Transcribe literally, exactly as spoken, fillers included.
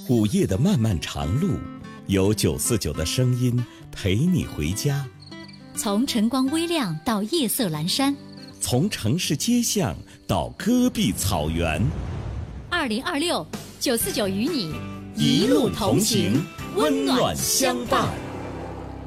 午夜的漫漫长路，有九四九的声音陪你回家。 从晨光微亮到夜色阑珊， 从城市街巷到戈壁草原。 二零二六九四九与你一路同行，温暖相伴。